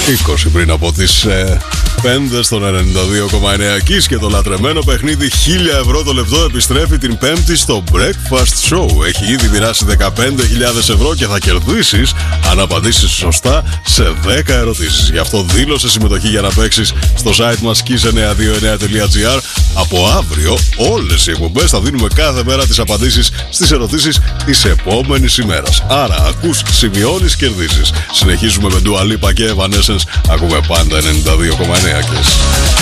20 πριν από τις 5 στον 92,9 Kiss και το λατρεμένο παιχνίδι 1.000 ευρώ το λεπτό επιστρέφει την Πέμπτη στο Breakfast Show. Έχει ήδη μοιράσει 15.000 ευρώ και θα κερδίσεις αν απαντήσεις σωστά σε 10 ερωτήσεις. Γι' αυτό δήλωσε συμμετοχή για να παίξεις στο site μας kiss929.gr. Από αύριο όλες οι εκπομπές θα δίνουμε κάθε μέρα τις απαντήσεις στις ερωτήσεις της επόμενης ημέρας. Άρα ακούς, σημειώνεις, κερδίσεις. Συνεχίζουμε με Dua Lipa και Evanescence. Ακούμε πάντα 92,9 Kiss.